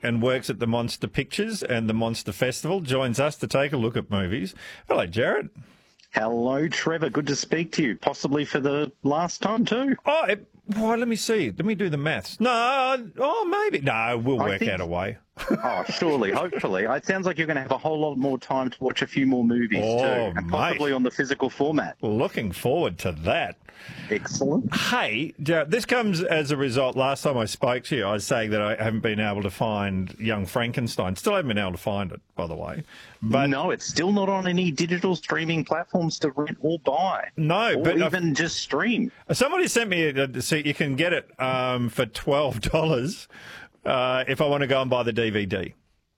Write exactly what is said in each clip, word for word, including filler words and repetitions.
and works at the Monster Pictures and the Monster Festival, joins us to take a look at movies. Hello, Jared. Hello, Trevor. Good to speak to you, possibly for the last time too. Oh, it, well, let me see. Let me do the maths. No, oh, maybe. No, we'll I work think- out a way. Oh, surely, hopefully. It sounds like you're going to have a whole lot more time to watch a few more movies Oh, too, and possibly mate. on the physical format. Looking forward to that. Excellent. Hey, Jared, this comes as a result. Last time I spoke to you, I was saying that I haven't been able to find Young Frankenstein. Still haven't been able to find it, by the way. But no, it's still not on any digital streaming platforms to rent or buy. No, or but I've- even just stream. somebody sent me a, so you can get it um, for twelve dollars uh, if I want to go and buy the D V D.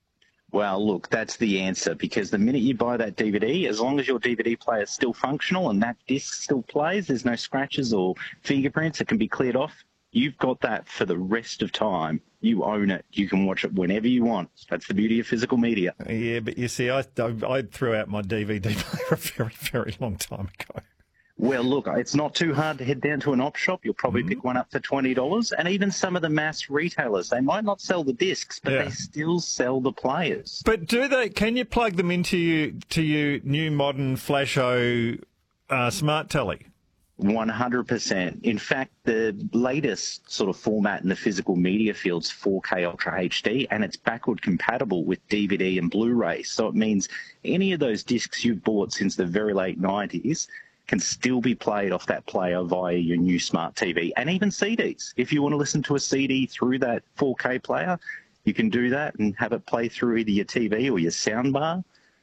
Well, look, that's the answer, because the minute you buy that D V D, as long as your D V D player is still functional and that disc still plays, there's no scratches or fingerprints that can be cleared off, you've got that for the rest of time. You own it. You can watch it whenever you want. That's the beauty of physical media. Yeah, but you see, I, I, I threw out my D V D player a very, very long time ago. Well, look, it's not too hard to head down to an op shop. You'll probably Mm-hmm. pick one up for twenty dollars. And even some of the mass retailers, they might not sell the discs, but Yeah. they still sell the players. But do they? Can you plug them into you to your new modern Flasho uh, smart telly? one hundred percent. In fact, the latest sort of format in the physical media field's four K Ultra H D, and it's backward compatible with D V D and Blu-ray. So it means any of those discs you've bought since the very late nineties can still be played off that player via your new smart T V, and even C Ds. If you want to listen to a C D through that four K player, you can do that and have it play through either your T V or your soundbar.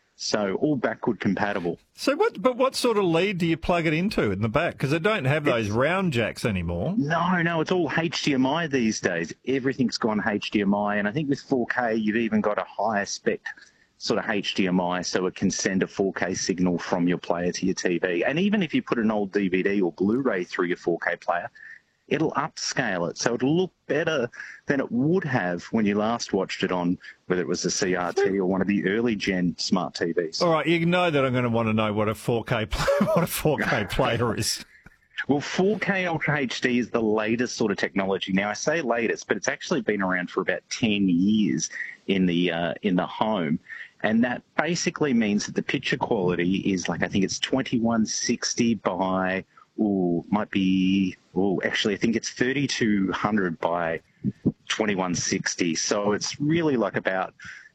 So all backward compatible. So what? But what sort of lead do you plug it into in the back? Because they don't have those round jacks anymore. No, no, it's all H D M I these days. Everything's gone H D M I, and I think with four K, you've even got a higher spec sort of H D M I, so it can send a four K signal from your player to your T V. And even if you put an old D V D or Blu-ray through your four K player, it'll upscale it, so it'll look better than it would have when you last watched it on, whether it was a C R T or one of the early gen smart T Vs. All right, you know that I'm going to want to know what a four K play, what a four K player is. Well, four K Ultra H D is the latest sort of technology. Now, I say latest, but it's actually been around for about ten years in the uh, in the home. And that basically means that the picture quality is like, I think it's twenty-one sixty by, ooh, might be, ooh, actually, I think it's thirty-two hundred by twenty-one sixty. So it's really like about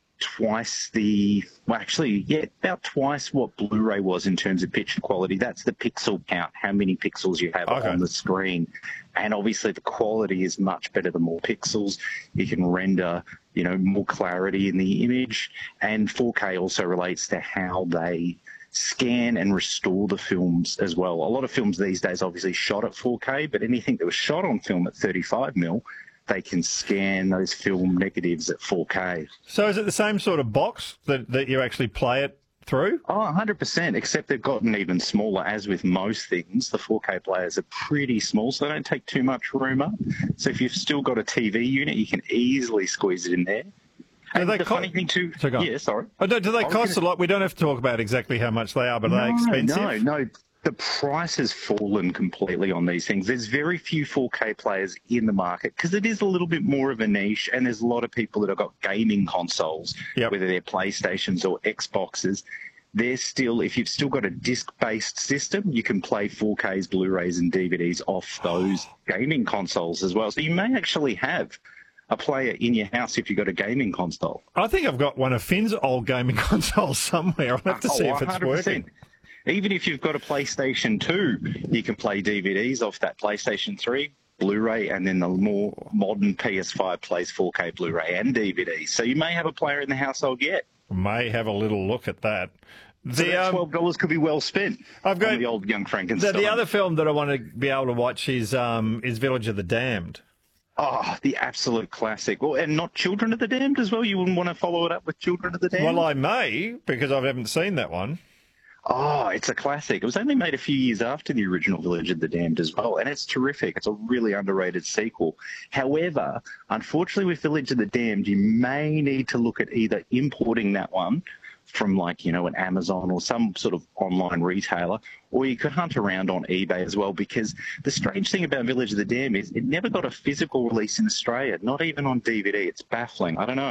twice the, well, actually, yeah, about twice what Blu-ray was in terms of picture quality. That's the pixel count, how many pixels you have Okay. on the screen. And obviously the quality is much better the more pixels. You can render, you know, more clarity in the image. And four K also relates to how they scan and restore the films as well. A lot of films these days obviously shot at four K, but anything that was shot on film at thirty-five mil, they can scan those film negatives at four K. So is it the same sort of box that, that you actually play it through? Oh, one hundred percent, except they've gotten even smaller. As with most things, the four K players are pretty small, so they don't take too much room up. So if you've still got a T V unit, you can easily squeeze it in there. Do And they the co- funny thing too... So go on. Yeah, sorry. Oh, do, do they I was cost gonna- a lot? We don't have to talk about exactly how much they are, but are they No, expensive? No, no. The price has fallen completely on these things. There's very few four K players in the market because it is a little bit more of a niche, and there's a lot of people that have got gaming consoles, Yep. whether they're PlayStations or Xboxes. They're still, if you've still got a disc-based system, you can play four Ks, Blu-rays, and D V Ds off those gaming consoles as well. So you may actually have a player in your house if you've got a gaming console. I think I've got one of Finn's old gaming consoles somewhere. I'll have to see Oh, if it's one hundred percent. working. Even if you've got a PlayStation two, you can play D V Ds off that PlayStation three, Blu-ray, and then the more modern P S five plays four K Blu-ray and D V D. So you may have a player in the household yet. May have a little look at that. So The, that um, twelve dollars could be well spent I've got- on the old Young the, Frankenstein. the other film that I want to be able to watch is um, is Village of the Damned. Oh, the absolute classic. Well, and not Children of the Damned as well? You wouldn't want to follow it up with Children of the Damned? Well, I may, because I haven't seen that one. Oh, it's a classic. It was only made a few years after the original Village of the Damned as well, and it's terrific. It's a really underrated sequel. However, unfortunately with Village of the Damned, you may need to look at either importing that one from like, you know, an Amazon or some sort of online retailer, or you could hunt around on eBay as well, because the strange thing about Village of the Damned is it never got a physical release in Australia, not even on D V D. It's baffling. I don't know.